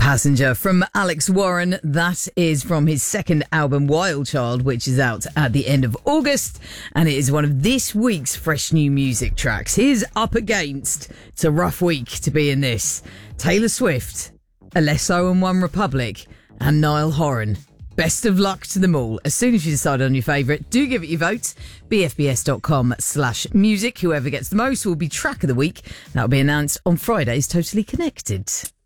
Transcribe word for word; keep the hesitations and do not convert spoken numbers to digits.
Passenger from Alex Warren. That is from his second album, Wild Child, which is out at the end of August. And it is one of this week's fresh new music tracks. Here's Up Against. It's a rough week to be in this. Taylor Swift, Alesso and One Republic, and Niall Horan. Best of luck to them all. As soon as you decide on your favourite, do give it your vote. bfbs.com slash music. Whoever gets the most will be track of the week. That'll be announced on Friday's Totally Connected.